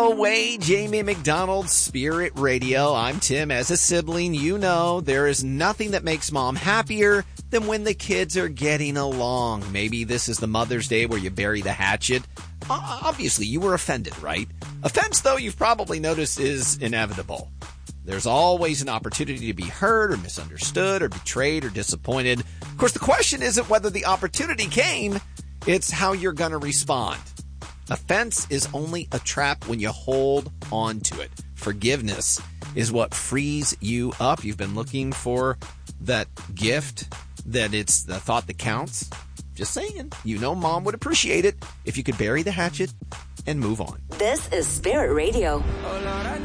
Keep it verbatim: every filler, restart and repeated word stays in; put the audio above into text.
No way, Jamie McDonald's Spirit Radio. I'm Tim. As a sibling, you know there is nothing that makes mom happier than when the kids are getting along. Maybe this is the Mother's Day where you bury the hatchet. Obviously, you were offended, right? Offense, though, you've probably noticed is inevitable. There's always an opportunity to be hurt or misunderstood or betrayed or disappointed. Of course, the question isn't whether the opportunity came, it's how you're going to respond. Offense is only a trap when you hold on to it. Forgiveness is what frees you up. You've been looking for that gift, that it's the thought that counts. Just saying, you know mom would appreciate it if you could bury the hatchet and move on. This is Spirit Radio.